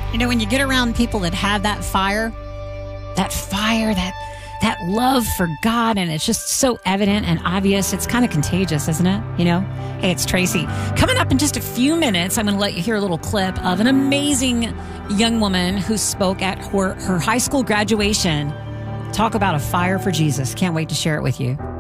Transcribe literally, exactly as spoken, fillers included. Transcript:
You know, when you get around people that have that fire, that fire, that that love for God, and it's just so evident and obvious, it's kind of contagious, isn't it? You know? Hey, it's Tracy. Coming up in just a few minutes, I'm going to let you hear a little clip of an amazing young woman who spoke at her, her high school graduation. Talk about a fire for Jesus. Can't wait to share it with you.